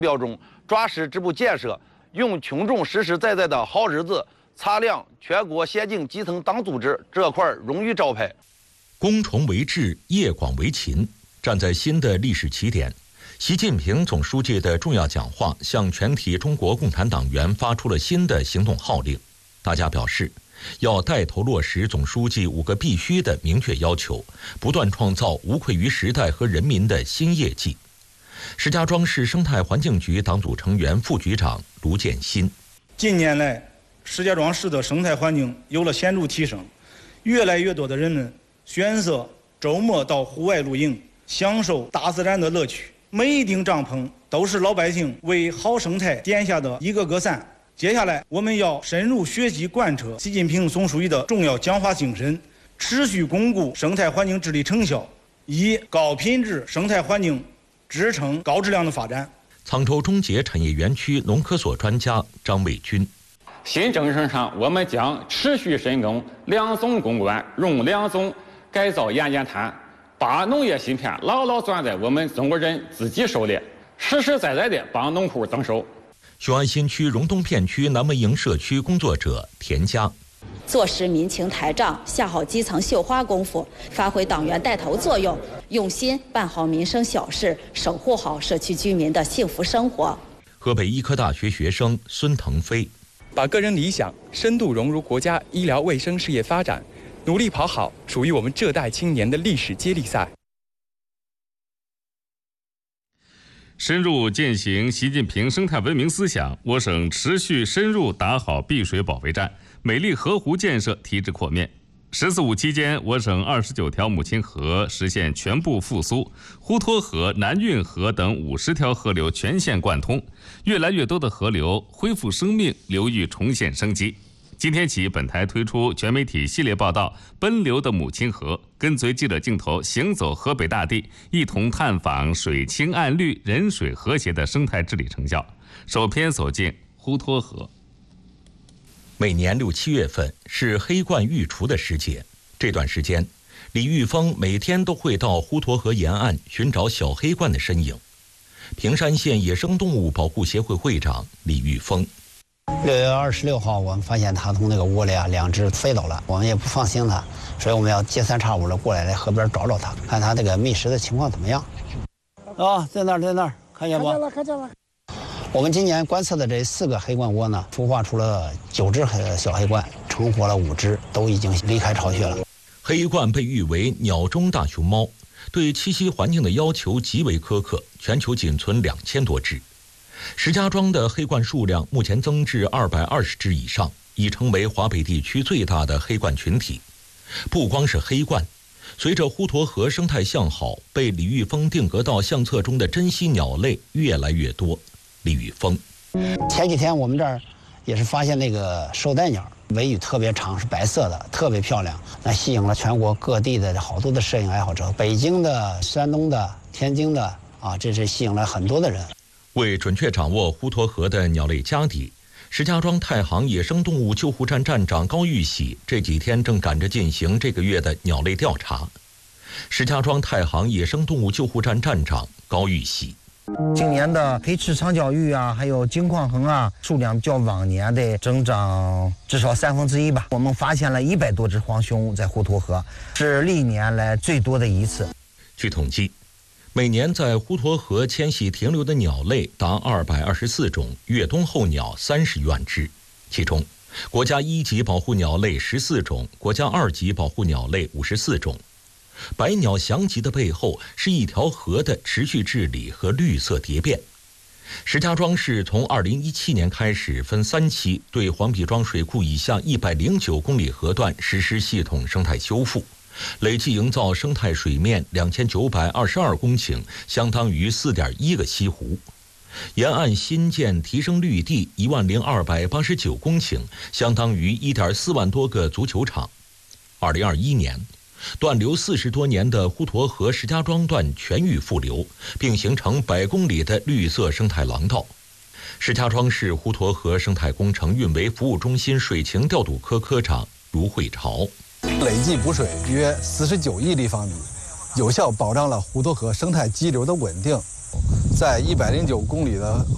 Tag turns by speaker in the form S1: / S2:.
S1: 标中抓实支部建设，用群众实实在在的好日子擦亮全国县境基层党组织这块荣誉招牌。
S2: 攻崇为智，业广为勤。站在新的历史起点，习近平总书记的重要讲话向全体中国共产党员发出了新的行动号令。大家表示，要带头落实总书记5个必须的明确要求，不断创造无愧于时代和人民的新业绩。石家庄市生态环境局党组成员、副局长卢建新：
S3: 近年来，石家庄市的生态环境有了显著提升，越来越多的人们选择周末到户外露营，享受大自然的乐趣。每一顶帐篷都是老百姓为好生态点下的一个个赞。接下来，我们要深入学习贯彻习近平总书记的重要讲话精神，持续巩固生态环境治理成效，以高品质生态环境支撑高质量的发展。
S2: 沧州中捷产业园区农科所专家张卫军：
S4: 新政策上，我们将持续深耕两总攻关，用两总改造盐碱滩，把农业芯片牢牢攥在我们中国人自己手里，实实在在地帮农户增收。
S2: 雄安新区荣东片区南门营社区工作者田佳：
S5: 坐实民情台账，下好基层绣花功夫，发挥党员带头作用，用心办好民生小事，守护好社区居民的幸福生活。
S2: 河北医科大学学生孙腾飞：
S6: 把个人理想深度融入国家医疗卫生事业发展，努力跑好属于我们这代青年的历史接力赛。
S7: 深入践行习近平生态文明思想，我省持续深入打好碧水保卫战，美丽河湖建设提质扩面。“14·5”期间，我省29条母亲河实现全部复苏，滹沱河、南运河等50条河流全线贯通，越来越多的河流恢复生命，流域重现生机。今天起，本台推出全媒体系列报道《奔流的母亲河》，跟随记者镜头行走河北大地，一同探访水清岸绿、人水和谐的生态治理成效。首篇走进滹沱河。
S2: 每年6、7月份是黑鹳育雏的时节，这段时间，李玉峰每天都会到滹沱河沿岸寻找小黑鹳的身影。平山县野生动物保护协会会长李玉峰
S8: ：6月26号，我们发现它从那个窝里2只飞走了，我们也不放心它，所以我们要隔三差五的过来河边找找它，看它这个觅食的情况怎么样。在那儿，看见不？看见了。我们今年观测的这4个黑鹳窝呢，孵化出了9只小黑鹳，成活了5只，都已经离开巢穴了。
S2: 黑鹳被誉为鸟中大熊猫，对栖息环境的要求极为苛刻，全球仅存2000多只。石家庄的黑鹳数量目前增至220只以上，已成为华北地区最大的黑鹳群体。不光是黑鹳，随着滹沱河生态向好，被李玉峰定格到相册中的珍稀鸟类越来越多。李玉峰：
S8: 前几天我们这儿也是发现那个绶带鸟，尾羽特别长，是白色的，特别漂亮，那吸引了全国各地的好多的摄影爱好者，北京的、山东的、天津的这是吸引了很多的人。
S2: 为准确掌握滹沱河的鸟类家底，石家庄太行野生动物救护站站长高玉喜这几天正赶着进行这个月的鸟类调查。石家庄太行野生动物救护站站长高玉喜：
S9: 今年的黑翅长脚鹬还有金矿鸻数量较往年的增长至少1/3吧。我们发现了100多只黄鹎在滹沱河，是历年来最多的一次。
S2: 据统计，每年在滹沱河迁徙停留的鸟类达224种，越冬候鸟30余万只，其中国家1级保护鸟类14种，国家2级保护鸟类54种。百鸟翔集的背后是一条河的持续治理和绿色蝶变。石家庄市从2017年开始分3期对黄皮庄水库以下109公里河段实施系统生态修复，累计营造生态水面2922公顷，相当于4.1个西湖。沿岸新建提升绿地10289公顷，相当于1.4万多个足球场。2021年，断流40多年的滹沱河石家庄段全域复流，并形成100公里的绿色生态廊道。石家庄市滹沱河生态工程运维服务中心水情调度科科长卢慧朝：
S10: 累计补水约49亿立方米，有效保障了滹沱河生态基流的稳定。在109公里的